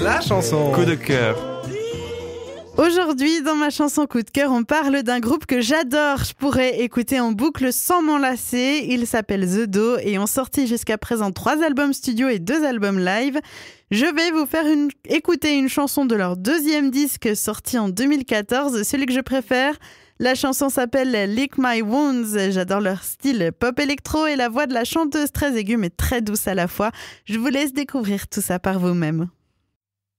La chanson coup de cœur. Aujourd'hui, dans ma chanson coup de cœur, on parle d'un groupe que j'adore. Je pourrais écouter en boucle sans m'en lasser. Il s'appelle The Do et ont sorti jusqu'à présent 3 albums studio et 2 albums live. Je vais vous faire écouter une chanson de leur 2e disque sorti en 2014, celui que je préfère. La chanson s'appelle Lick My Wounds. J'adore leur style pop électro et la voix de la chanteuse très aiguë mais très douce à la fois. Je vous laisse découvrir tout ça par vous-même.